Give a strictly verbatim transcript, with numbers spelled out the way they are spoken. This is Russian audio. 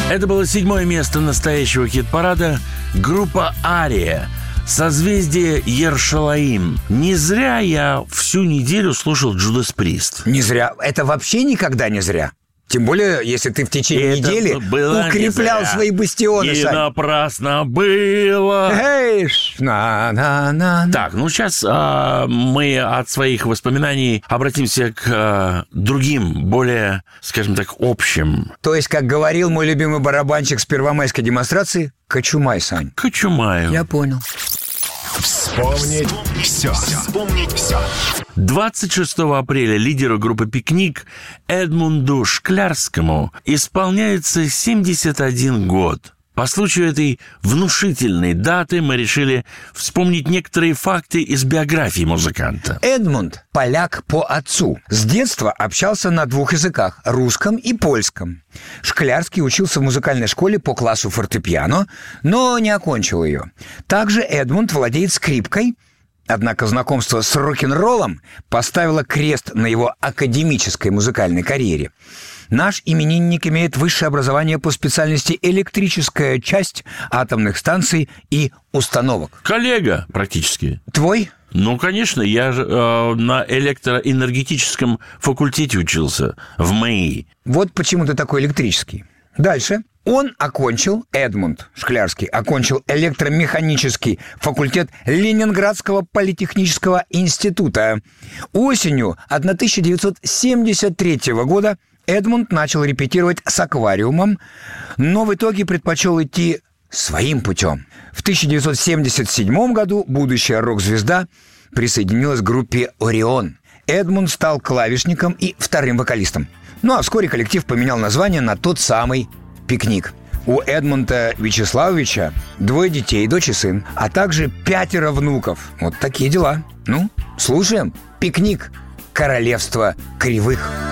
Это было седьмое место настоящего хит-парада. Группа «Ария». «Созвездие Йерушалаим». Не зря я всю неделю слушал Judas Priest. Не зря. Это вообще никогда не зря. Тем более, если ты в течение Это недели укреплял свои бастионы. И напрасно было. Эй, на, на, на. Так, ну сейчас а, мы от своих воспоминаний обратимся к а, другим, более, скажем так, общим. То есть, как говорил мой любимый барабанщик с первомайской демонстрации, кочумай, Сань. Кочумаю. Я понял. Вспомнить все. Вспомнить все. двадцать шестого апреля лидеру группы «Пикник» Эдмунду Шклярскому исполняется семьдесят один год. По случаю этой внушительной даты мы решили вспомнить некоторые факты из биографии музыканта. Эдмунд – поляк по отцу. С детства общался на двух языках – русском и польском. Шклярский учился в музыкальной школе по классу фортепиано, но не окончил ее. Также Эдмунд владеет скрипкой, однако знакомство с рок-н-роллом поставило крест на его академической музыкальной карьере. Наш именинник имеет высшее образование по специальности электрическая часть атомных станций и установок. Коллега практически. Твой? Ну, конечно, я же э, на электроэнергетическом факультете учился в МЭИ. Вот почему ты такой электрический. Дальше. Он окончил, Эдмунд Шклярский, окончил электромеханический факультет Ленинградского политехнического института. Осенью тысяча девятьсот семьдесят третьего года Эдмунд начал репетировать с «Аквариумом», но в итоге предпочел идти своим путем. В тысяча девятьсот семьдесят седьмом году будущая рок-звезда присоединилась к группе «Орион». Эдмунд стал клавишником и вторым вокалистом. Ну а вскоре коллектив поменял название на тот самый «Пикник». У Эдмунда Вячеславовича двое детей, дочь и сын, а также пятеро внуков. Вот такие дела. Ну, слушаем «Пикник. Королевство кривых».